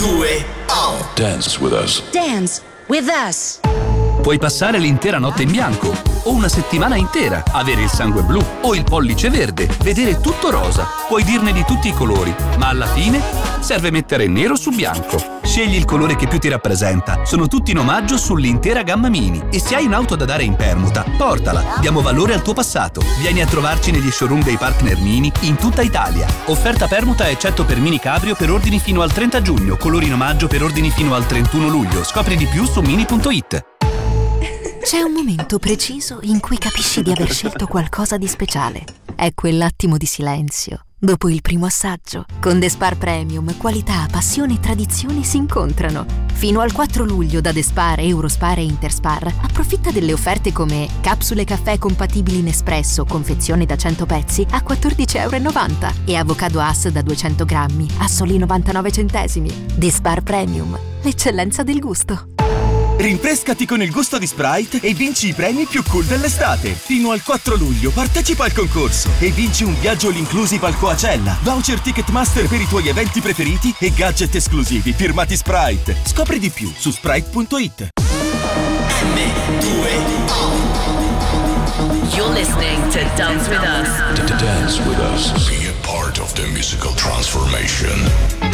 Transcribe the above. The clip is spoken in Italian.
M2O. Dance with us. Dance with us. Puoi passare l'intera notte in bianco o una settimana intera, avere il sangue blu o il pollice verde, vedere tutto rosa. Puoi dirne di tutti i colori, ma alla fine serve mettere nero su bianco. Scegli il colore che più ti rappresenta. Sono tutti in omaggio sull'intera gamma Mini. E se hai un'auto da dare in permuta, portala. Diamo valore al tuo passato. Vieni a trovarci negli showroom dei partner Mini in tutta Italia. Offerta permuta eccetto per Mini Cabrio per ordini fino al 30 giugno. Colori in omaggio per ordini fino al 31 luglio. Scopri di più su mini.it. C'è un momento preciso in cui capisci di aver scelto qualcosa di speciale. È quell'attimo di silenzio dopo il primo assaggio. Con The Spar Premium, qualità, passione e tradizione si incontrano. Fino al 4 luglio da The Spar, Eurospar e Interspar approfitta delle offerte come capsule caffè compatibili in espresso, confezione da 100 pezzi a 14,90 € e avocado Hass da 200 grammi a soli 99 centesimi. The Spar Premium, l'eccellenza del gusto. Rinfrescati con il gusto di Sprite e vinci i premi più cool dell'estate. Fino al 4 luglio partecipa al concorso e vinci un viaggio all inclusive al Coachella, voucher Ticketmaster per i tuoi eventi preferiti e gadget esclusivi firmati Sprite. Scopri di più su sprite.it. M2O. You're listening to Dance with Us. Dance with us. Be a part of the musical transformation.